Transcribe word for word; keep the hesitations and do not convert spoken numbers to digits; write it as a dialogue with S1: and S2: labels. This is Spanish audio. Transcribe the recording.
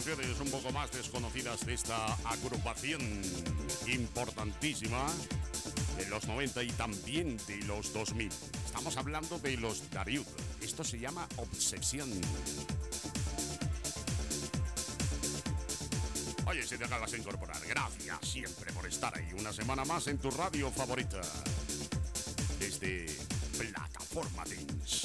S1: canciones un poco más desconocidas de esta agrupación importantísima de los noventa y también de los dos mil. Estamos hablando de los Darude. Esto se llama Obsesión. Oye, si te acabas de incorporar, gracias siempre por estar ahí una semana más en tu radio favorita desde Plataforma Dance.